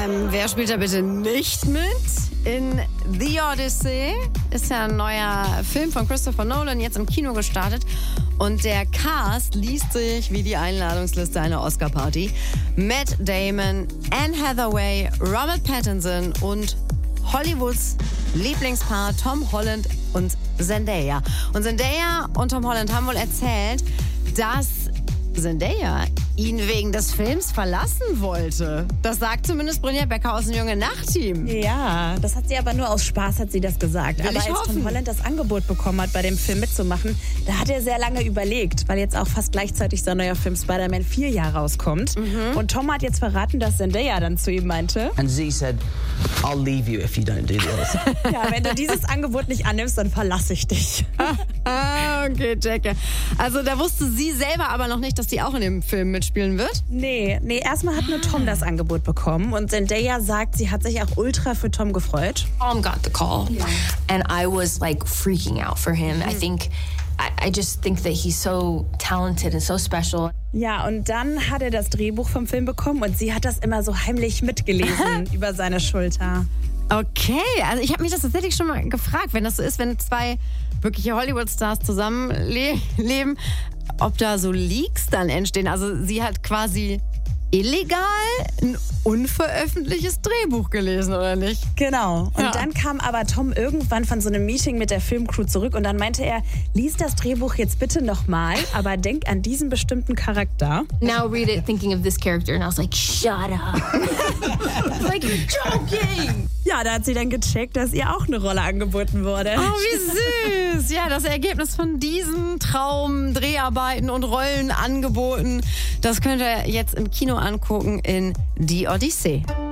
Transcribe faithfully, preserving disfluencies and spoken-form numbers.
Ähm, wer spielt da bitte nicht mit? In The Odyssey ist ja ein neuer Film von Christopher Nolan jetzt im Kino gestartet. Und der Cast liest sich wie die Einladungsliste einer Oscar-Party. Matt Damon, Anne Hathaway, Robert Pattinson und Hollywoods Lieblingspaar Tom Holland und Zendaya. Und Zendaya und Tom Holland haben wohl erzählt, dass Zendaya ihn wegen des Films verlassen wollte. Das sagt zumindest Brynja Becker aus dem Junge Nacht-Team. Ja, das hat sie aber nur aus Spaß, hat sie das gesagt. Will aber ich als hoffen. Tom Holland das Angebot bekommen hat, bei dem Film mitzumachen, da hat er sehr lange überlegt, weil jetzt auch fast gleichzeitig sein neuer Film Spider-Man vier ja rauskommt. Mhm. Und Tom hat jetzt verraten, dass Zendaya dann zu ihm meinte, And Z said, I'll leave you if you don't do this. ja, wenn du dieses Angebot nicht annimmst, dann verlasse ich dich. Ah, okay, checke. Also da wusste sie selber aber noch nicht, dass sie auch in dem Film mitspielen wird? Nee, nee, erstmal hat nur Tom das Angebot bekommen und Zendaya sagt, sie hat sich auch ultra für Tom gefreut. Tom got the call, yeah. and I was like freaking out for him. I think, I, I just think that he's so talented and so special. Ja, und dann hat er das Drehbuch vom Film bekommen und sie hat das immer so heimlich mitgelesen über seine Schulter. Okay, also ich habe mich das tatsächlich schon mal gefragt, wenn das so ist, wenn zwei wirkliche Hollywood-Stars zusammenleben, ob da so Leaks dann entstehen. Also sie hat quasi illegal ein unveröffentlichtes Drehbuch gelesen, oder nicht? Genau. Und Ja. dann kam aber Tom irgendwann von so einem Meeting mit der Filmcrew zurück und dann meinte er, lies das Drehbuch jetzt bitte nochmal, aber denk an diesen bestimmten Charakter. Now read it thinking of this character, and I was like, shut up. Like, you're joking. Ja, da hat sie dann gecheckt, dass ihr auch eine Rolle angeboten wurde. Oh, wie süß. Ja, das Ergebnis von diesen Traum, Dreharbeiten und Rollenangeboten, das könnt ihr jetzt im Kino angucken in Die Odyssee.